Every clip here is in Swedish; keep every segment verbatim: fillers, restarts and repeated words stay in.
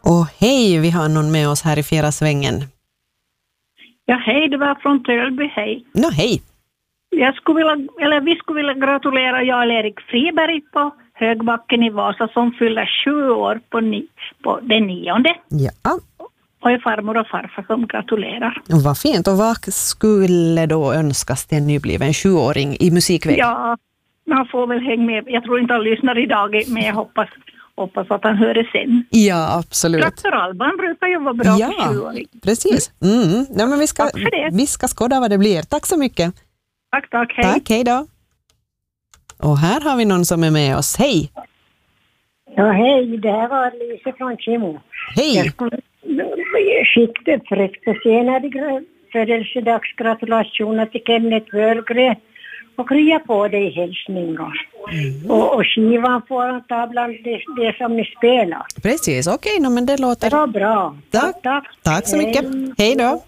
Och hej, vi har någon med oss här i Fjärra svängen. Ja, hej, det var från Tölby, hej. Nå, hej. Jag skulle vilja, eller vi skulle vilja gratulera Jarl-Erik Friberg på Högbacken i Vasa som fyller sju år på, ni, på den nionde. Ja. Och är farmor och farfar som gratulerar. Vad fint. Och vad skulle då önskas till en nybliven sjuåring i musikväg? Ja, man får väl hänga med. Jag tror inte han lyssnar idag, men jag hoppas, hoppas att han hör det sen. Ja, absolut. Traktoralban brukar ju vara bra ja, för sjuåring. Precis. Mm. Nej, men vi ska, Tack för det. vi ska skåda vad det blir. Tack så mycket. Tack, tack, hej. Tack, hej då. Och här har vi någon som är med oss. Hej. Ja, hej. Det här var Lise från Kimo. Hej. Jag skulle skicka försenade födelsedagsgratulationer till Kenneth Wölgren och krya på dig hälsningar. Mm. Och, och skivan får han ta bland det, det som ni spelar. Precis, okej, okay, men det låter... Det var bra. Tack, tack. Tack så mycket. Hej, hej då.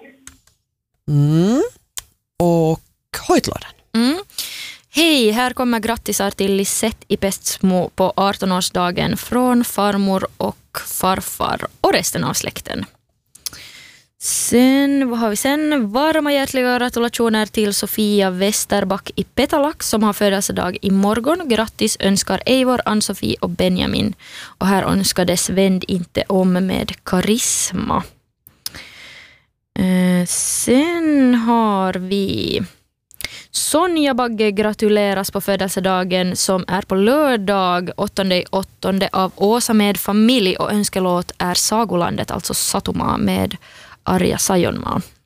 Mm. Och hojtlådan. Mm. Hej, här kommer grattisar till Lisette i Pestsmo på arton-årsdagen från farmor och farfar och resten av släkten. Sen, vad har vi sen? Varma hjärtliga gratulationer till Sofia Westerback i Petalax som har födelsedag imorgon. Grattis önskar Eivor, Ann-Sofie och Benjamin. Och här önskades Vänd inte om med karisma. Eh, sen har vi... Sonja Bagge gratuleras på födelsedagen som är på lördag åttonde åttonde av Åsa med familj och önskelåt är Sagolandet, alltså Satuma med Arja Sajonmaa.